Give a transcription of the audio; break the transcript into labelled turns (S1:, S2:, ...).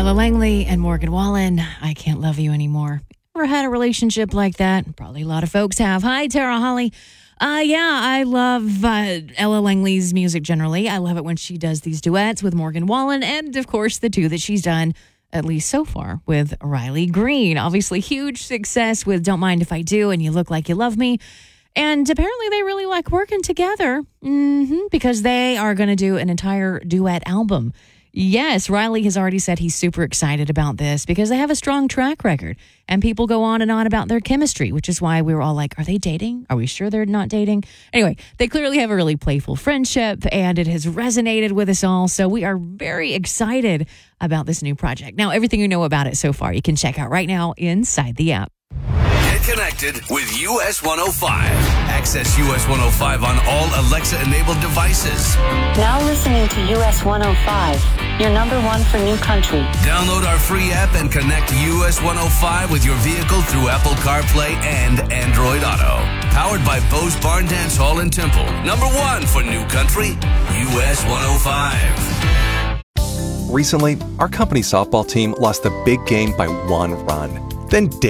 S1: Ella Langley and Morgan Wallen, I Can't Love You Anymore. Ever had a relationship like that? Probably a lot of folks have. Hi, Tara Holly. I love Ella Langley's music generally. I love it when she does these duets with Morgan Wallen and, of course, the two that she's done, at least so far, with Riley Green. Obviously, huge success with Don't Mind If I Do and You Look Like You Love Me. And apparently they really like working together because they are going to do an entire duet album. Yes, Riley has already said he's super excited about this because they have a strong track record and people go on and on about their chemistry, which is why we were all like, are they dating? Are we sure they're not dating? Anyway, they clearly have a really playful friendship and it has resonated with us all. So we are very excited about this new project. Now, everything you know about it so far, you can check out right now inside the app.
S2: Get connected with US 105. Access US 105 on all Alexa-enabled devices.
S3: Now listening to US 105, your number one for new country.
S2: Download our free app and connect US 105 with your vehicle through Apple CarPlay and Android Auto. Powered by Bose Barn Dance Hall in Temple. Number one for new country, US 105.
S4: Recently, our company softball team lost the big game by 1 run. Then